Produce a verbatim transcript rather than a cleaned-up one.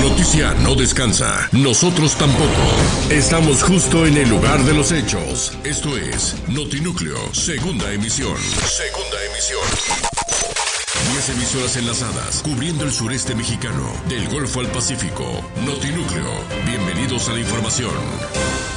noticia no descansa. Nosotros tampoco. Estamos justo en el lugar de los hechos. Esto es Notinúcleo, segunda emisión. Segunda emisión. Diez emisoras enlazadas, cubriendo el sureste mexicano, del Golfo al Pacífico. Notinúcleo. Bienvenidos a la información.